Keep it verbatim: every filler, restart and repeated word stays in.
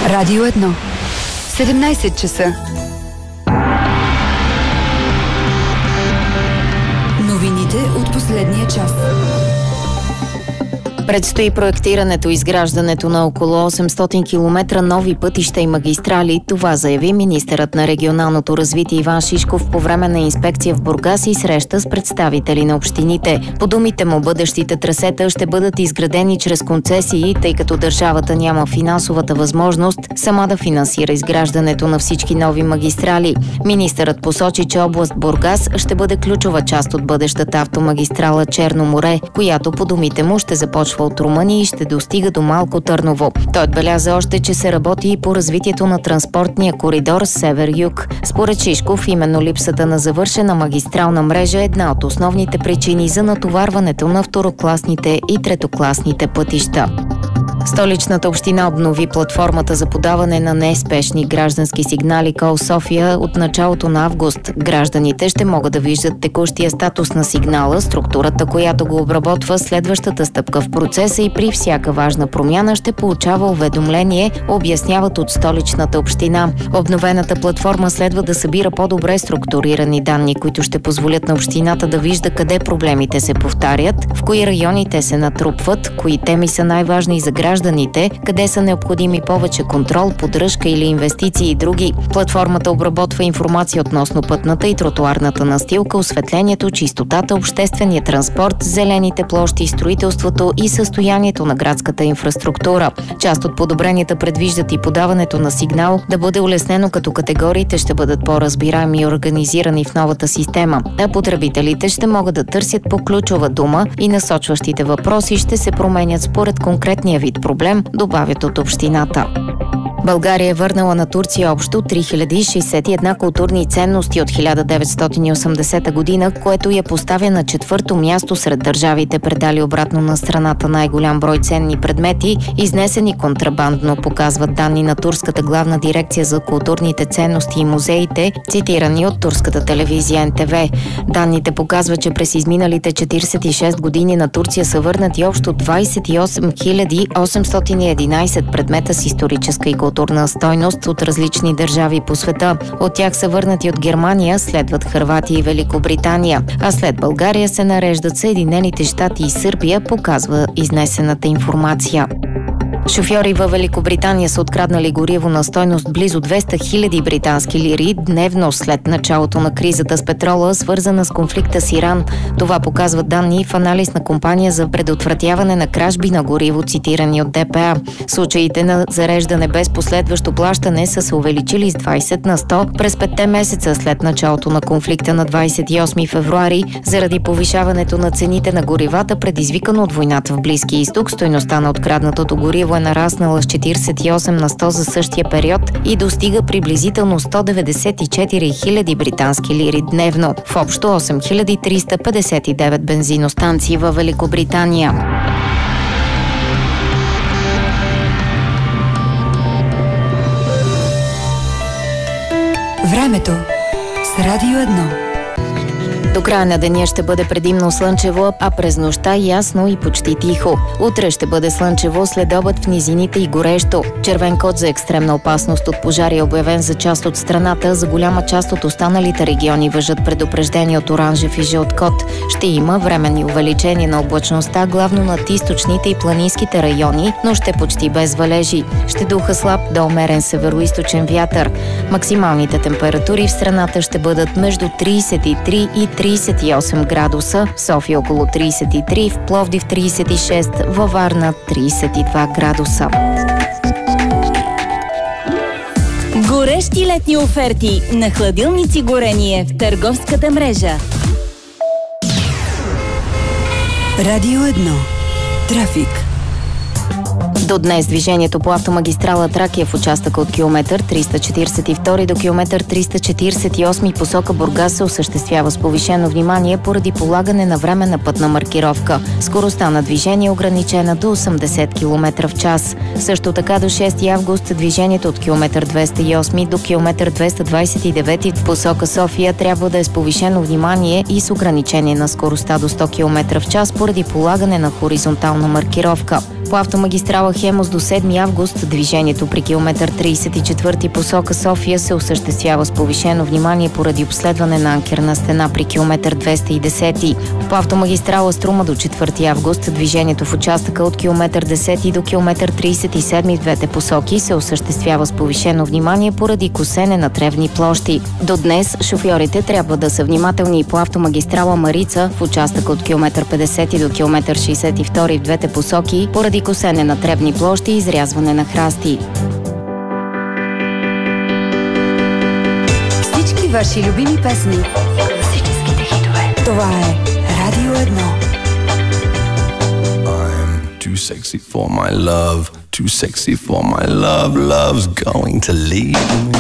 Радио едно. седемнайсет часа. Новините от последния час. Предстои проектирането и изграждането на около осемстотин километра нови пътища и магистрали. Това заяви министърът на регионалното развитие Иван Шишков по време на инспекция в Бургас и среща с представители на общините. По думите му, бъдещите трасета ще бъдат изградени чрез концесии, тъй като държавата няма финансовата възможност сама да финансира изграждането на всички нови магистрали. Министърът посочи, че област Бургас ще бъде ключова част от бъдещата автомагистрала Черно море, която по думите му ще започва от Румъния и ще достига до Малко Търново. Той отбеляза още, че се работи и по развитието на транспортния коридор север-юг. Според Шишков, именно липсата на завършена магистрална мрежа е една от основните причини за натоварването на второкласните и третокласните пътища. Столичната община обнови платформата за подаване на неспешни граждански сигнали Call София от началото на август. Гражданите ще могат да виждат текущия статус на сигнала, структурата, която го обработва, следващата стъпка в процеса и при всяка важна промяна ще получава уведомление, обясняват от Столичната община. Обновената платформа следва да събира по-добре структурирани данни, които ще позволят на общината да вижда къде проблемите се повтарят, в кои райони те се натрупват, кои теми са най-важни за гражданите, къде са необходими повече контрол, поддръжка или инвестиции и други. Платформата обработва информация относно пътната и тротоарната настилка, осветлението, чистотата, обществения транспорт, зелените площи, строителството и състоянието на градската инфраструктура. Част от подобренията предвиждат и подаването на сигнал да бъде улеснено, като категориите ще бъдат по-разбираеми и организирани в новата система, а потребителите ще могат да търсят по ключова дума и насочващите въпроси ще се променят според конкретния вид проблем, добавят от общината. България е върнала на Турция общо три хиляди шейсет и една културни ценности от хиляда деветстотин и осемдесета година, което я поставя на четвърто място сред държавите, предали обратно на страната най-голям брой ценни предмети, изнесени контрабандно, показват данни на турската главна дирекция за културните ценности и музеите, цитирани от турската телевизия Ен Те Ве. Данните показват, че през изминалите четиридесет и шест години на Турция са върнати общо двадесет и осем хиляди осемстотин и единадесет предмета с историческа и културна стойност от различни държави по света. От тях са върнати от Германия, следват Хърватия и Великобритания, а след България се нареждат Съединените щати и Сърбия, показва изнесената информация. Шофьори във Великобритания са откраднали гориво на стойност близо двеста хиляди британски лири дневно след началото на кризата с петрола, свързана с конфликта с Иран. Това показват данни в анализ на компания за предотвратяване на кражби на гориво, цитирани от Де Пе А. Случаите на зареждане без последващо плащане са се увеличили с двадесет на сто през петте месеца след началото на конфликта на двадесет и осми февруари, заради повишаването на цените на горивата, предизвикано от войната в Близкия изток. Стойността на откраднатото гориво е нараснала с четиридесет и осем на сто за същия период и достига приблизително сто деветдесет и четири хиляди британски лири дневно в общо осем хиляди триста петдесет и девет бензиностанции във Великобритания. Времето с Радио едно. До края на деня ще бъде предимно слънчево, а през нощта ясно и почти тихо. Утре ще бъде слънчево, след обед в низините и горещо. Червен код за екстремна опасност от пожари е обявен за част от страната. За голяма част от останалите региони важат предупреждения от оранжев и жълт код. Ще има временни увеличения на облачността, главно над източните и планинските райони, но ще почти без валежи. Ще духа слаб до умерен североизточен вятър. Максималните температури в страната ще бъдат между тридесет и три и тридесет и осем градуса, в София около тридесет и три, в Пловдив тридесет и шест, във Варна тридесет и два градуса. Горещи летни оферти на хладилници горение в търговската мрежа. Радио едно. Трафик. До днес движението по автомагистрала Тракия в участъка от километър триста четиридесет и втори до километър триста четиридесет и осми посока Бургас се осъществява с повишено внимание поради полагане на временна пътна маркировка. Скоростта на движение е ограничена до осемдесет километра в час. Също така до шести август движението от километър двеста и осми до километър двеста двадесет и девети в посока София трябва да е с повишено внимание и с ограничение на скоростта до сто километра в час поради полагане на хоризонтална маркировка. По автомагистрала Хемус до седми август движението при километър тридесет и четвърти посока София се осъществява с повишено внимание поради обследване на анкерна стена при километър двеста и десет. По автомагистрала Струма до четвърти август движението в участъка от километър десети до километър тридесет и седми в двете посоки се осъществява с повишено внимание поради косене на тревни площи. До днес шофьорите трябва да са внимателни и по автомагистрала Марица в участъка от километър петдесети до километър шейсет и втори в двете посоки поради косене на тревни площи и изрязване на храсти. Всички ваши любими песни. Класическите хитове. Това е Радио едно. I'm too sexy for my love, too sexy for my love, love's going to leave me.